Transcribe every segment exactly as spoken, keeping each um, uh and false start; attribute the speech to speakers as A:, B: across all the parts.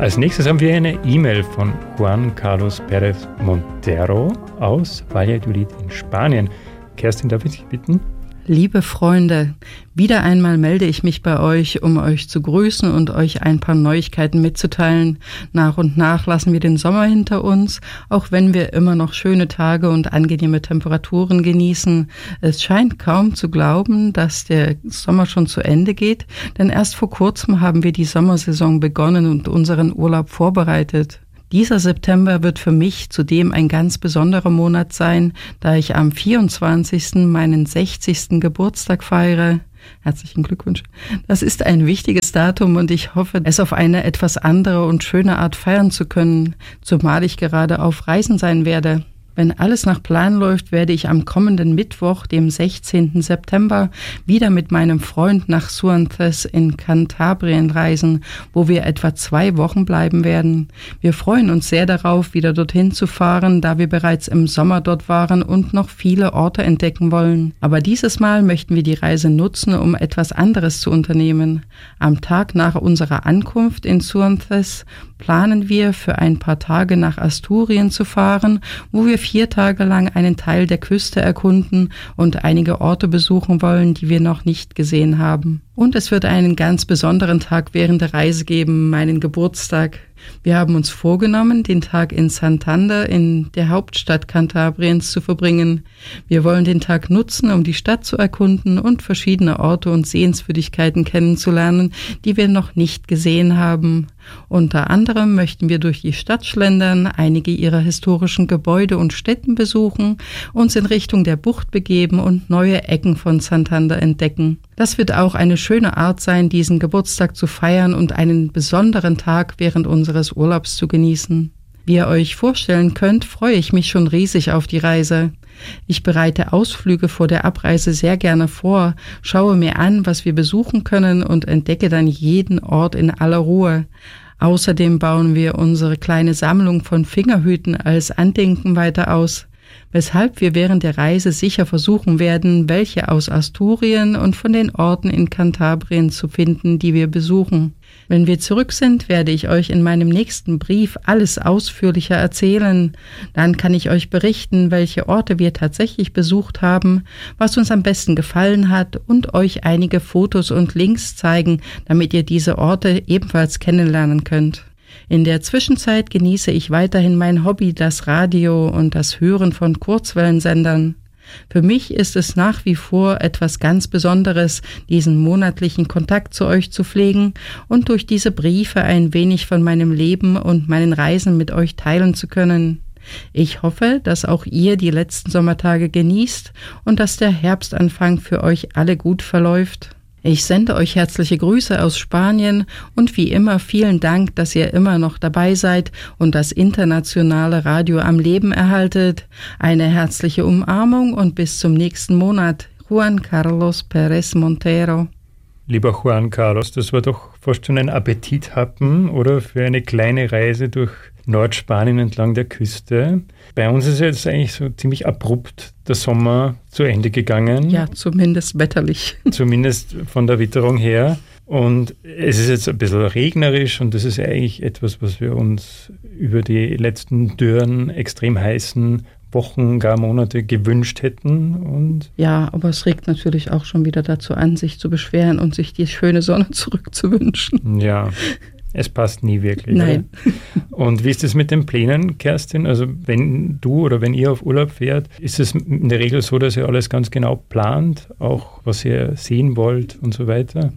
A: Als nächstes haben wir eine E-Mail von Juan Carlos Pérez Montero aus Valladolid in Spanien. Kerstin, darf ich dich bitten?
B: Liebe Freunde, wieder einmal melde ich mich bei euch, um euch zu grüßen und euch ein paar Neuigkeiten mitzuteilen. Nach und nach lassen wir den Sommer hinter uns, auch wenn wir immer noch schöne Tage und angenehme Temperaturen genießen. Es scheint kaum zu glauben, dass der Sommer schon zu Ende geht, denn erst vor kurzem haben wir die Sommersaison begonnen und unseren Urlaub vorbereitet. Dieser September wird für mich zudem ein ganz besonderer Monat sein, da ich am vierundzwanzigsten meinen sechzigsten Geburtstag feiere. Herzlichen Glückwunsch. Das ist ein wichtiges Datum und ich hoffe, es auf eine etwas andere und schöne Art feiern zu können, zumal ich gerade auf Reisen sein werde. Wenn alles nach Plan läuft, werde ich am kommenden Mittwoch, dem sechzehnten September, wieder mit meinem Freund nach Suantes in Kantabrien reisen, wo wir etwa zwei Wochen bleiben werden. Wir freuen uns sehr darauf, wieder dorthin zu fahren, da wir bereits im Sommer dort waren und noch viele Orte entdecken wollen. Aber dieses Mal möchten wir die Reise nutzen, um etwas anderes zu unternehmen. Am Tag nach unserer Ankunft in Suantes planen wir, für ein paar Tage nach Asturien zu fahren, wo wir vier Tage lang einen Teil der Küste erkunden und einige Orte besuchen wollen, die wir noch nicht gesehen haben. Und es wird einen ganz besonderen Tag während der Reise geben, meinen Geburtstag. Wir haben uns vorgenommen, den Tag in Santander, in der Hauptstadt Kantabriens, zu verbringen. Wir wollen den Tag nutzen, um die Stadt zu erkunden und verschiedene Orte und Sehenswürdigkeiten kennenzulernen, die wir noch nicht gesehen haben. Unter anderem möchten wir durch die Stadt schlendern, einige ihrer historischen Gebäude und Stätten besuchen, uns in Richtung der Bucht begeben und neue Ecken von Santander entdecken. Das wird auch eine schöne Art sein, diesen Geburtstag zu feiern und einen besonderen Tag während unseres Urlaubs zu genießen. Wie ihr euch vorstellen könnt, freue ich mich schon riesig auf die Reise. Ich bereite Ausflüge vor der Abreise sehr gerne vor, schaue mir an, was wir besuchen können und entdecke dann jeden Ort in aller Ruhe. Außerdem bauen wir unsere kleine Sammlung von Fingerhüten als Andenken weiter aus, weshalb wir während der Reise sicher versuchen werden, welche aus Asturien und von den Orten in Kantabrien zu finden, die wir besuchen. Wenn wir zurück sind, werde ich euch in meinem nächsten Brief alles ausführlicher erzählen. Dann kann ich euch berichten, welche Orte wir tatsächlich besucht haben, was uns am besten gefallen hat und euch einige Fotos und Links zeigen, damit ihr diese Orte ebenfalls kennenlernen könnt. In der Zwischenzeit genieße ich weiterhin mein Hobby, das Radio und das Hören von Kurzwellensendern. Für mich ist es nach wie vor etwas ganz Besonderes, diesen monatlichen Kontakt zu euch zu pflegen und durch diese Briefe ein wenig von meinem Leben und meinen Reisen mit euch teilen zu können. Ich hoffe, dass auch ihr die letzten Sommertage genießt und dass der Herbstanfang für euch alle gut verläuft. Ich sende euch herzliche Grüße aus Spanien und wie immer vielen Dank, dass ihr immer noch dabei seid und das internationale Radio am Leben erhaltet. Eine herzliche Umarmung und bis zum nächsten Monat. Juan Carlos Pérez Montero.
A: Lieber Juan Carlos, das war doch fast schon ein Appetithappen, oder? Für eine kleine Reise durch Nordspanien entlang der Küste. Bei uns ist jetzt eigentlich so ziemlich abrupt der Sommer zu Ende gegangen.
B: Ja, zumindest wetterlich.
A: Zumindest von der Witterung her. Und es ist jetzt ein bisschen regnerisch und das ist eigentlich etwas, was wir uns über die letzten dürren, extrem heißen Wochen, gar Monate gewünscht hätten. Und
B: ja, aber es regt natürlich auch schon wieder dazu an, sich zu beschweren und sich die schöne Sonne zurückzuwünschen.
A: Ja, es passt nie wirklich.
B: Nein.
A: Oder? Und wie ist es mit den Plänen, Kerstin? Also wenn du oder wenn ihr auf Urlaub fährt, ist es in der Regel so, dass ihr alles ganz genau plant, auch was ihr sehen wollt und so weiter?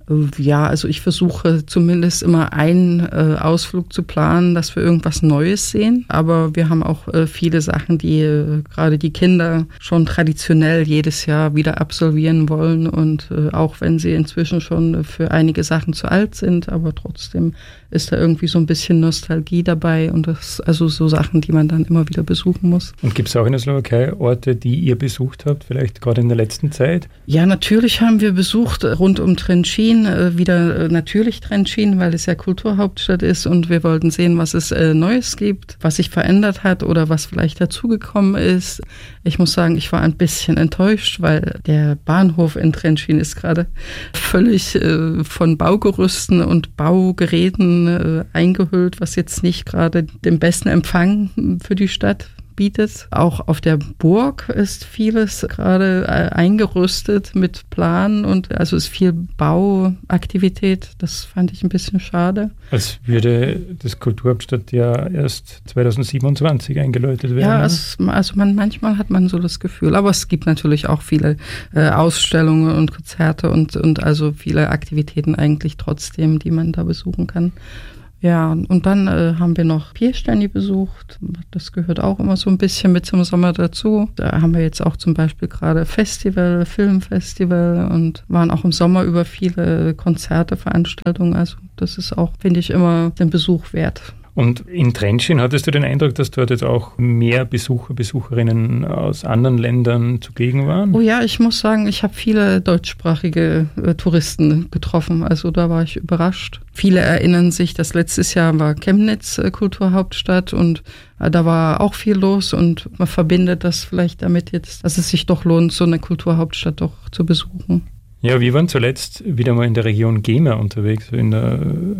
B: Ja, also ich versuche zumindest immer einen äh, Ausflug zu planen, dass wir irgendwas Neues sehen. Aber wir haben auch äh, viele Sachen, die äh, gerade die Kinder schon traditionell jedes Jahr wieder absolvieren wollen. Und äh, auch wenn sie inzwischen schon für einige Sachen zu alt sind, aber trotzdem ist da irgendwie so ein bisschen Nostalgie dabei. Und das also so Sachen, die man dann immer wieder besuchen muss.
A: Und gibt es auch in der Slowakei Orte, die ihr besucht habt, vielleicht gerade in der letzten Zeit?
B: Ja, natürlich haben wir besucht rund um Trenčín. Trenčín, äh, wieder äh, natürlich Trenčín, weil es ja Kulturhauptstadt ist und wir wollten sehen, was es äh, Neues gibt, was sich verändert hat oder was vielleicht dazugekommen ist. Ich muss sagen, ich war ein bisschen enttäuscht, weil der Bahnhof in Trenčín ist gerade völlig äh, von Baugerüsten und Baugeräten äh, eingehüllt, was jetzt nicht gerade den besten Empfang für die Stadt bietet. Auch auf der Burg ist vieles gerade eingerüstet mit Plan und also ist viel Bauaktivität. Das fand ich ein bisschen schade.
A: Als würde das Kulturhauptstadt ja erst zwanzig siebenundzwanzig eingeläutet werden.
B: Ja, es, also man, manchmal hat man so das Gefühl. Aber es gibt natürlich auch viele äh, Ausstellungen und Konzerte und, und also viele Aktivitäten eigentlich trotzdem, die man da besuchen kann. Ja, und dann äh, haben wir noch Piešťany besucht. Das gehört auch immer so ein bisschen mit zum Sommer dazu. Da haben wir jetzt auch zum Beispiel gerade Festival, Filmfestival und waren auch im Sommer über viele Konzerte, Veranstaltungen. Also das ist auch, finde ich, immer den Besuch wert.
A: Und in Trenčín hattest du den Eindruck, dass dort jetzt auch mehr Besucher, Besucherinnen aus anderen Ländern zugegen waren?
B: Oh ja, ich muss sagen, ich habe viele deutschsprachige äh, Touristen getroffen. Also da war ich überrascht. Viele erinnern sich, dass letztes Jahr war Chemnitz äh, Kulturhauptstadt und äh, da war auch viel los und man verbindet das vielleicht damit jetzt, dass es sich doch lohnt, so eine Kulturhauptstadt doch zu besuchen.
A: Ja, wir waren zuletzt wieder mal in der Region Gema unterwegs, in der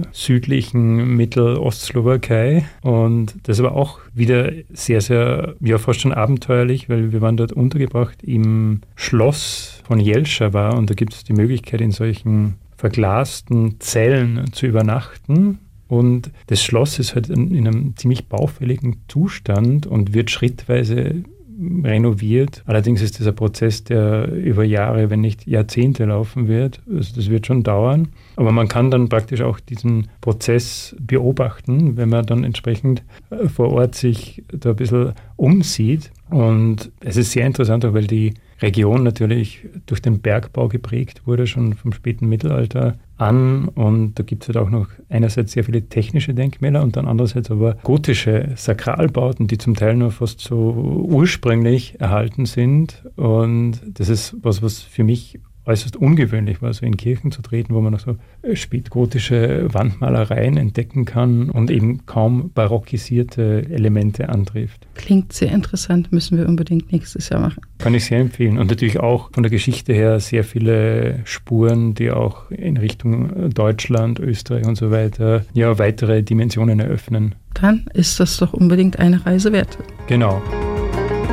A: südlichen Mittelostslowakei. Und das war auch wieder sehr, sehr, ja, fast schon abenteuerlich, weil wir waren dort untergebracht im Schloss von Jelšava und da gibt es die Möglichkeit, in solchen verglasten Zellen zu übernachten. Und das Schloss ist halt in, in einem ziemlich baufälligen Zustand und wird schrittweise renoviert. Allerdings ist das ein Prozess, der über Jahre, wenn nicht Jahrzehnte laufen wird. Also das wird schon dauern. Aber man kann dann praktisch auch diesen Prozess beobachten, wenn man dann entsprechend vor Ort sich da ein bisschen umsieht. Und es ist sehr interessant, auch weil die Region natürlich durch den Bergbau geprägt wurde, schon vom späten Mittelalter an. Und da gibt es halt auch noch einerseits sehr viele technische Denkmäler und dann andererseits aber gotische Sakralbauten, die zum Teil nur fast so ursprünglich erhalten sind. Und das ist was, was für mich äußerst ungewöhnlich war, so in Kirchen zu treten, wo man noch so spätgotische Wandmalereien entdecken kann und eben kaum barockisierte Elemente antrifft.
B: Klingt sehr interessant, müssen wir unbedingt nächstes Jahr machen.
A: Kann ich sehr empfehlen. Und natürlich auch von der Geschichte her sehr viele Spuren, die auch in Richtung Deutschland, Österreich und so weiter ja weitere Dimensionen eröffnen.
B: Dann ist das doch unbedingt eine Reise wert.
A: Genau.